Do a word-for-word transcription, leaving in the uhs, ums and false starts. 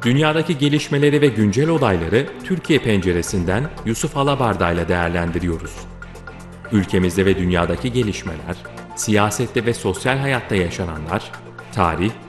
Dünyadaki gelişmeleri ve güncel olayları Türkiye penceresinden Yusuf Alabarda ile değerlendiriyoruz. Ülkemizde ve dünyadaki gelişmeler, siyasette ve sosyal hayatta yaşananlar, tarih,